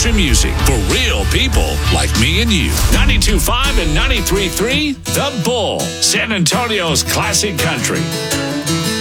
country music for real people like me and you. 92.5 and 93.3, The Bull, San Antonio's classic country.